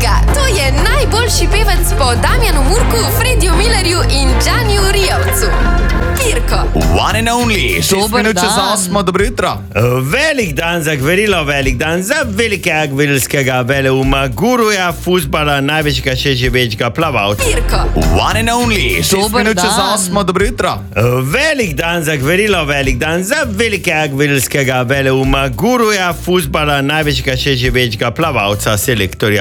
Liga, to je najboljši pevec po Damjanu Murku, Frediju Millerju in Džaniju Rijavcu. Pirko. One and only, 6 minut čez 8, dobro jutro. Velik dan za gverilo, velik dan za velikega gverilskega veleuma, guruja fuzbala, največjega še živečega plavalca. Pirko. One and only, 6 minut čez 8, dobro jutro. Velik dan za gverilo, velik dan za velikega gverilskega veleuma, guruja fuzbala, največjega še živečega plavalca, selektorja